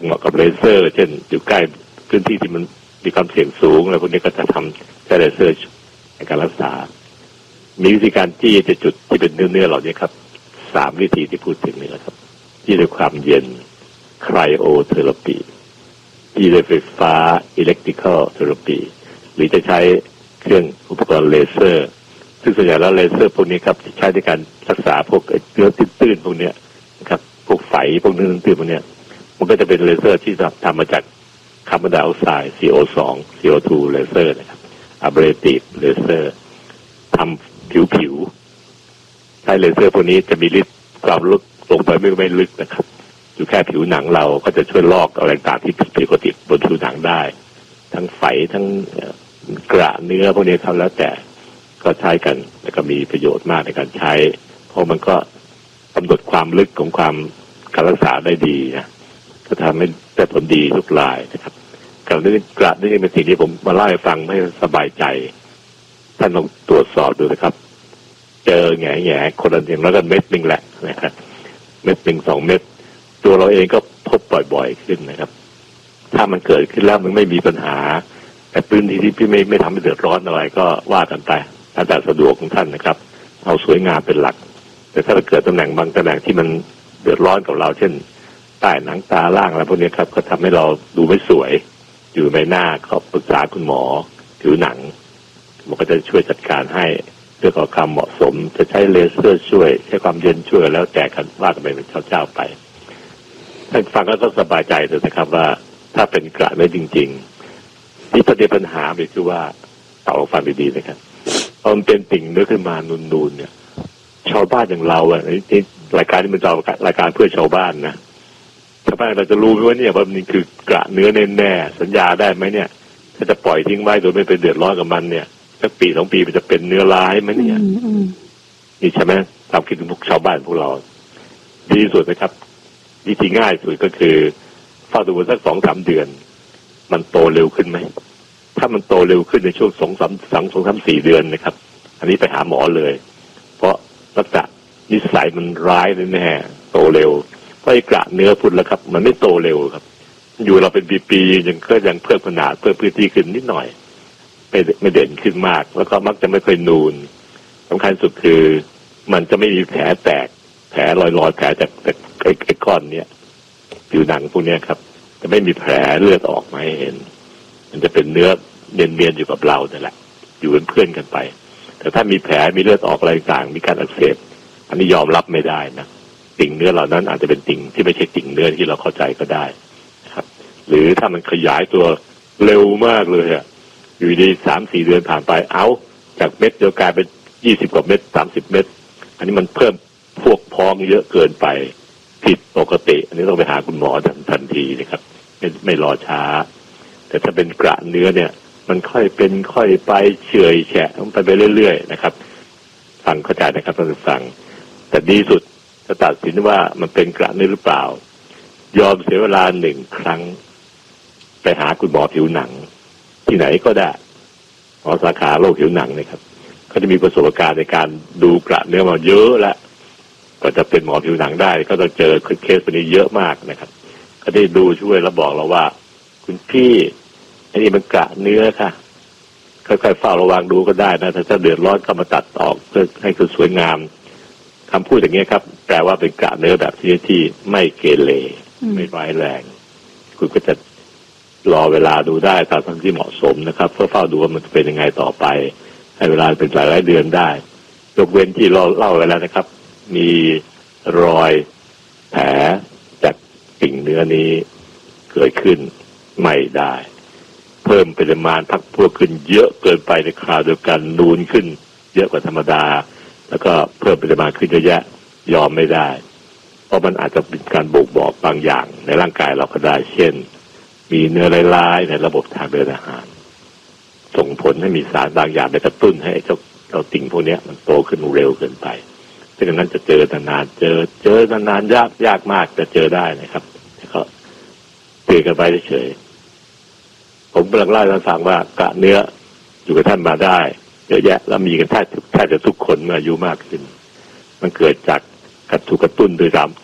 เหมาะกับเลเซอร์เช่นอยู่ใกล้พื้นที่ที่มันมีความเสี่ยงสูงแล้วพวกนี้ก็จะทำใช้เลเซอร์ในการรักษามีวิธีการจี้จะจุดที่เป็นเนื้อเหล่านี้ครับ3วิธีที่พูดถึงนี่แหละครับจี้ด้วยความเย็นไครโอเทอราปีจี้ด้วยไฟฟ้าอิเล็กทริคอลเทอราปีหรือจะใช้เครื่องอุปกรณ์เลเซอร์ซึ่งส่วนใหญ่แล้วเลเซอร์พวกนี้ครับใช้ในการรักษาพวกเนื้อตื้นๆพวกนี้นะครับพวกไฝพวกเนื้อตื้นๆพวกนี้มันก็จะเป็นเลเซอร์ที่ทำมาจากคาร์บอนไดออกไซด์ CO2 CO2 เลเซอร์นะครับอะเบรทีฟเลเซอร์ทำผิวใช้เลเซอร์พวกนี้จะมีฤทธิ์ความลึกลงไปไม่ลึกนะครับอยู่แค่ผิวหนังเราก็จะช่วยลอกอะไรต่างๆที่ผิดปกติบนผิวหนังได้ทั้งไฝทั้งกระเนื้อพวกนี้ครับแล้วแต่ก็ใช้กันแล้วก็มีประโยชน์มากในการใช้เพราะมันก็กำหนดความลึกของความการรักษาได้ดีนะก็ทำให้ได้ผลดีทุกรายนะครับกับเรื่องกระนี่เป็นสิ่งที่ผมมาเล่าให้ฟังให้สบายใจท่านลองตรวจสอบดูนะครับเจอแง่คนละอย่างแล้วก็เม็ดนึงแหละนะครับเม็ดนึง2 เม็ดตัวเราเองก็พบบ่อยๆขึ้นนะครับถ้ามันเกิดขึ้นแล้วมันไม่มีปัญหาแต่พื้นที่ที่พี่ไม่ทำให้เดือดร้อนอะไรก็ว่ากันไปแต่สะดวกของท่านนะครับเอาสวยงามเป็นหลักแต่ถ้าเกิดตำแหน่งบางตำแหน่งที่มันเดือดร้อนกับเราเช่นใต้หนังตาล่างอะไรพวกนี้ครับก็ทำให้เราดูไม่สวยอยู่ใบหน้าก็ปรึกษาคุณหมอผิวหนังมันก็จะช่วยจัดการให้เพื่อขอความเหมาะสมจะใช้เลเซอร์ช่วยใช้ความเย็นช่วยแล้วแต่กันว่ากันไปเป็นเจ้าไปท่านฟังก็ต้องสบายใจเลยนะครับว่าถ้าเป็นกระไม่จริงๆที่ประเด็นปัญหาก็คือว่าต่อฟังดีๆนะครับพอมันเป็นติ่งเนื้อขึ้นมานูนๆเนี่ยชาวบ้านอย่างเราอ่ะนี่รายการนี้มันจะรายการเพื่อชาวบ้านนะชาวบ้านเราจะรู้ไหมว่าเนี่ยว่ามันคือกระเนื้อแน่ๆสัญญาได้ไหมเนี่ยถ้าจะปล่อยทิ้งไว้โดยไม่เป็นเดือดร้อนกับมันเนี่ยสักปี2 ปีมันจะเป็นเนื้อร้ายไหมเนี่ยนี่ใช่ไหมความคิดของพวกชาวบ้านพวกเราดีที่สุดนะครับวิธีง่ายสุดก็คือเฝ้าดูสัก2-3 เดือนมันโตเร็วขึ้นไหมถ้ามันโตเร็วขึ้นในช่วง2-3-4 เดือนนะครับอันนี้ไปหาหมอเลยเพราะลักษณะนิสัยมันร้ายแน่ๆโตเร็วเพราะไอ้กระเนื้อพุ่นแล้วครับมันไม่โตเร็วครับอยู่เราเป็นปีๆยังเพิ่มขนาดเพิ่มพื้นที่ขึ้นนิดหน่อยไม่เด่นขึ้นมากแล้วก็มักจะไม่ค่อยนูนสำคัญสุดคือมันจะไม่มีแผลแตกแผลรอยแผลจากไอ้ก้อนเนี้ยผิวหนังพวกนี้ครับจะไม่มีแผลเลือดออกมาให้เห็นมันจะเป็นเนื้อเนียนๆอยู่กับเราแต่แหละอยู่เป็นเพื่อนกันไปแต่ถ้ามีแผลมีเลือดออกอะไรต่างมีการอักเสบอันนี้ยอมรับไม่ได้นะติ่งเนื้อเหล่านั้นอาจจะเป็นติ่งที่ไม่ใช่ติ่งเนื้อที่เราเข้าใจก็ได้นะครับหรือถ้ามันขยายตัวเร็วมากเลยอะอยู่ดี3-4 เดือนผ่านไปเอาจากเม็ดเดียวกลายเป็น20 กว่าเม็ด30 เม็ดอันนี้มันเพิ่มพวกพ้องเยอะเกินไปผิดปกติอันนี้ต้องไปหาคุณหมอทันทีนะครับไม่รอช้าแต่ถ้าเป็นกระเนื้อเนี่ยมันค่อยเป็นค่อยไปเฉยแฉะไปเรื่อยๆนะครับฟังเข้าใจนะครับท่านผู้ฟังแต่ดีสุดจะตัดสินว่ามันเป็นกระเนื้อหรือเปล่ายอมเสียเวลา1 ครั้งไปหาคุณหมอผิวหนังที่ไหนก็ได้หมอสาขาโรคผิวหนังนะครับเขาจะมีประสบการณ์ในการดูกระเนื้อมาเยอะแล้วก็จะเป็นหมอผิวหนังได้ก็ต้องเจอเคสแบบนี้เยอะมากนะครับก็ได้ดูช่วยแล้วบอกเราว่าคุณพี่อันนี้มันกระเนื้อค่ะค่อยๆเฝ้าระวังดูก็ได้นะถ้าเดือดร้อนก็มาตัดออกเพื่อให้คือสวยงามคำพูดอย่างนี้ครับแปลว่าเป็นกระเนื้อแบบที่ไม่เกเรไม่ร้ายแรงคุณก็จะรอเวลาดูได้ตามที่เหมาะสมนะครับเพื่อเฝ้าดูว่ามันจะเป็นยังไงต่อไปให้เวลาเป็นหลายเดือนได้ยกเว้นที่เราเล่าไว้แล้วนะครับมีรอยแผลจากติ่งเนื้อนี้เกิดขึ้นไม่ได้เพิ่มปริมาณพักพวกขึ้นเยอะเกินไปในคราวเดียวกันนูนขึ้นเยอะกว่าธรรมดาแล้วก็เพิ่มปริมาณขึ้นเยอะแยะยอมไม่ได้เพราะมันอาจจะเป็นการบ่งบอกบางอย่างในร่างกายเราก็ได้เช่นมีเนื้อร้ายๆในระบบทางเดินอาหารส่งผลให้มีสารบางอย่างไปกระตุ้นให้เจ้าติ่งพวกนี้มันโตขึ้นเร็วเกินไปเพราะฉะนั้นจะเจอนานๆเจอนานๆยากมากจะเจอได้นะครับก็เตือนกันไปเฉยผมกำลังเล่าให้ท่านฟังว่ากระเนื้ออยู่กับท่านมาได้เยอะแยะแล้วมีกันแทบจะทุกคนเมื่ออายุมากขึ้นมันเกิดจากถูกกระตุ้นโดย